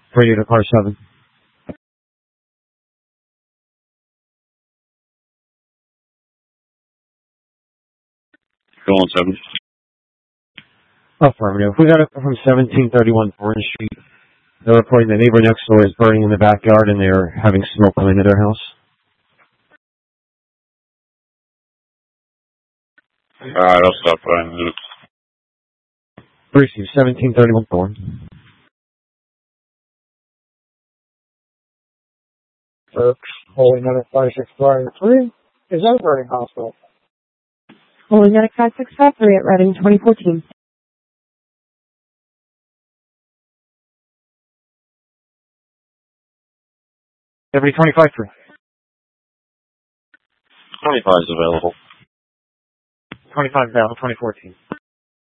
Radio to car 7. Go on 7. Affirmative. We got it from 1731 Orange Street. They're reporting the neighbor next door is burning in the backyard and they're having smoke coming into their house. Alright, I'll stop by in a minute. Receive 1731 Thorn. Holy Medic 5653 is that Reading Hospital. Holy Medic 5653 at Reading 2014. Every 25-3. 25 is available. 25 Battle 2014.